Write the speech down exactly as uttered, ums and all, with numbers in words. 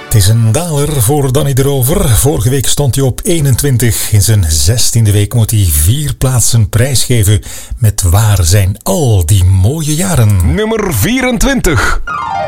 Het is een daler voor Danny de Rover. Vorige week stond hij op eenentwintig. In zijn zestiende week moet hij vier plaatsen prijsgeven met Waar zijn al die mooie jaren? Nummer vierentwintig.